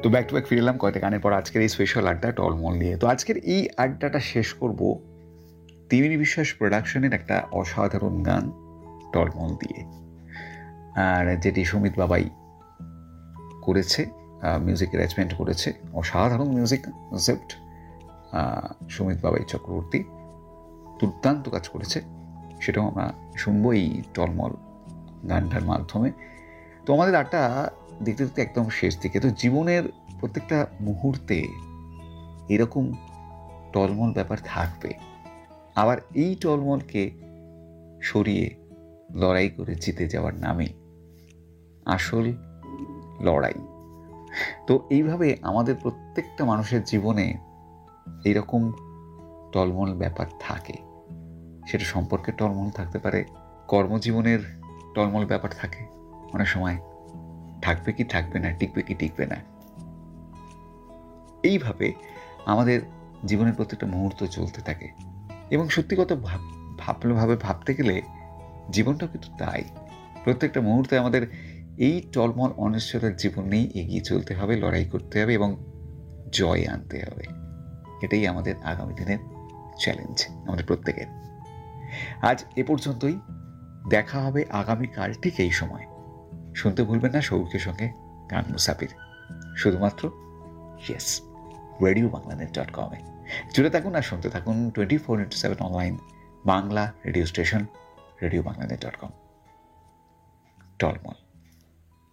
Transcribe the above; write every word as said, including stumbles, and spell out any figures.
তো back to back ফিরে এলাম কয়েকটা গানের পর আজকের এই স্পেশাল আড্ডা টলমল নিয়ে। তো আজকের এই আড্ডাটা শেষ করব তিমির বিশ্বাস প্রোডাকশনের একটা অসাধারণ গান টলমল দিয়ে, আর যেটি সুমিত বাবাই করেছে, মিউজিক অ্যারেঞ্জমেন্ট করেছে। অসাধারণ মিউজিক কনসেপ্ট, সুমিত বাবাই চক্রবর্তী দুর্দান্ত কাজ করেছে। সেটাও আমরা শুনবো এই টলমল গানটার মাধ্যমে। তো আমাদের আড্ডা দেখতে দেখতে একদম শেষ দিকে। তো জীবনের প্রত্যেকটা মুহূর্তে এরকম টলমল ব্যাপার থাকবে, আবার এই টলমলকে সরিয়ে লড়াই করে জিতে যাওয়ার নামে আসল লড়াই। তো এইভাবে আমাদের প্রত্যেকটা মানুষের জীবনে এইরকম টলমল ব্যাপার থাকে। সেটা সম্পর্কে টলমল থাকতে পারে, কর্মজীবনের টলমল ব্যাপার থাকে, অনেক সময় থাকবে কি থাকবে না, টিকবে কি টিকবে না। এইভাবে আমাদের জীবনের প্রত্যেকটা মুহূর্ত চলতে থাকে। এবং সত্যি কথা ভাব ভাবলোভাবে ভাবতে গেলে জীবনটাও কিন্তু তাই। প্রত্যেকটা মুহূর্তে আমাদের এই টলমল অনিশ্চয়তার জীবন নিয়েই এগিয়ে চলতে হবে, লড়াই করতে হবে এবং জয় আনতে হবে। এটাই আমাদের আগামী দিনের চ্যালেঞ্জ, আমাদের প্রত্যেকের। আজ এ পর্যন্তই, দেখা হবে আগামীকাল ঠিক এই সময়। শুনতে ভুলবেন না সৌভিকের সঙ্গে গান মুসাফির, শুধুমাত্র ইয়েস রেডিও বাংলানেট ডট কমে। জুড়ে থাকুন আর শুনতে থাকুন twenty four into seven online Bangla radio station radio বাংলানেট dot com. টলমল।